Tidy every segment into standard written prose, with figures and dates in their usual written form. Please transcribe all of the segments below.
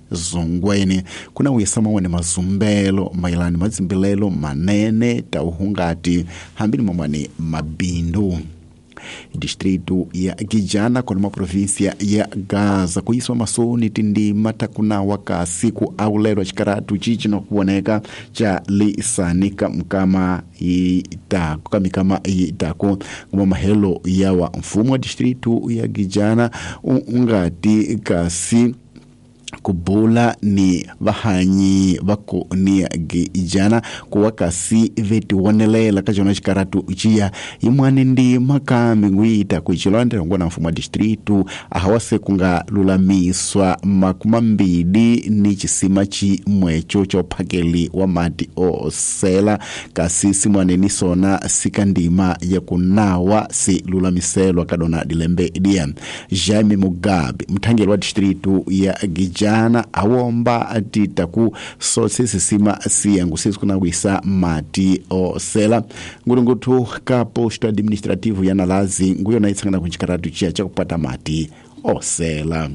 zongweni kuna uyesama wane mazumbelo mailani mazimbilelo manene tauhungati hambini mamwane mabindu. Distrito ya Gijana kwa numa provinsia ya Gaza kuiswa masoni tindi matakuna waka siku aulero chikaratu chichi na kuoneka cha lisanika mkama itako kamikama itako kuma mahelo yawa mfumo wa distrito ya Gijana ungati kasi kubula ni vahanyi vako ni Gijana kuwa kasi veti wonelela kachona chikaratu uchia imwane ndi makambi nguita kuichilonde ngona mfumo wa distritu ahawase kunga lulamiswa makumambidi ni chisima chi mwecho chopakeli wa mati osela kasi simwane ni sona sikandima ya kunawa si lulamiselwa kadona dilembe dia. Jaime Mugabe mtangeli wa distritu ya Gijana awomba atitaku sosisi sima siyangu sisi kuna wisa mati osela ngurungutu ka posto administrativo ya Nalazi nguyo na isangana kunchikaratu chia cha kupata mati osela.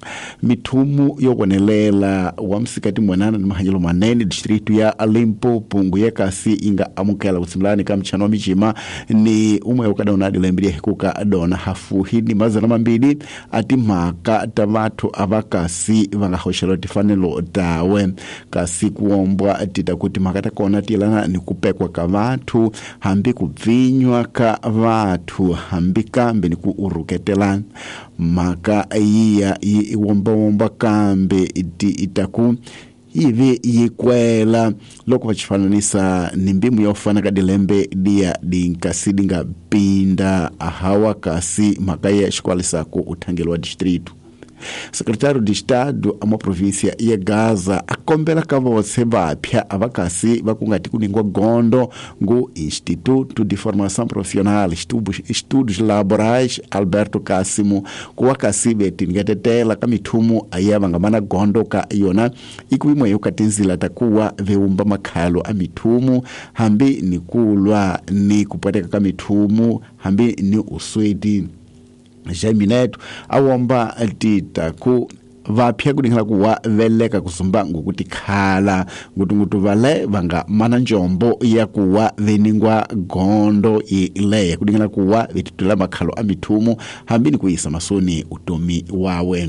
Mitumu yokonelela wa msikati mwanana ni mahanyelo manene distritu ya Limpopo nguye kasi inga amukela kusimlani kamchano wa michima ni umwe wakada unadi lembiria hikuka adona hafuhi ni mazana mambidi ati maka tavatu avakasi vanga hosheloti fanelo dawe kasi kuombwa ati takuti makata kona tilana ni kupekwa ka vatu hambi kuvinywa ka vatu hambi kambi ni kuuruketela maka iya iwomba kambe itaku hivi yikwela loko vachifananisa ni mbimu ya ufana kadilembe dia dinkasidinga pinda ahawa kasi makaya shkwalisa ku utangelo wa distritu. Secretário de Estado ama província ya Gaza akombela kava waseba pia avakasi vakungati kuningwa gondo ngu Instituto de Formação Profissional Estudos Laborais Alberto Casimo kuwakasi betingatetela kamitumu ayavangamana gondo ka yona ikuimwe yukatinzila takuwa veumba makalo amitumu hambi ni kulwa ni kupateka kamitumu hambi ni uswedi. Jaminetu awomba atita ku vapya kudingala kuwa veleka kusumbangu kuti khala ngutungutu vale vanga mana njombo ya kuwa veningwa gondo ile kudingala kuwa vetitula makhalo amitumu hambini kuisa masoni utomi wawe.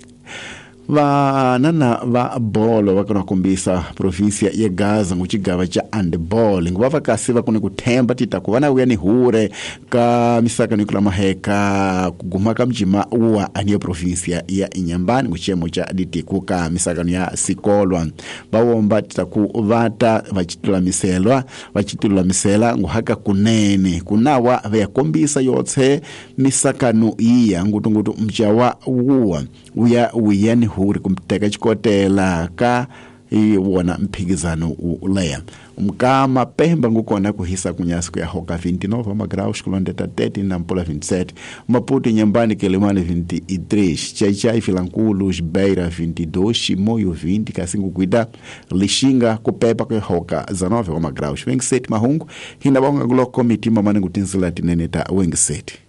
Vanana va bolo wakana kumbisa provinsia ya Gaza nguchigava cha handball ngwava kasi vakune kutemba titaku vana uya ni hure ka misaka nikula maheka kugumaka mjima uwa aniya provinsia ya Inyambani nguchemo cha ditiku ka misaka ya Sikolwa bawomba titaku vata vachitula misela nguhaka kunene kunawa vya kombisa yotse misakanu iya ngutungutu mjawa uwa uyani huri kumteka chikotela ka iwona mpigizano uleya mkama pemba ngukona kuhisa kunyasiku ya hoka 29 magraus kulondeta 30 na mpula 27 Maputo Nyambani Kelemane 23 Chaichai Filankulu Beira 22 Shimoyo 20 Kasingu Guida Lishinga kupepa kwa hoka 19 magraus 27 mahungu hinabonga gulo komiti mamane ngutinzila tineneta 27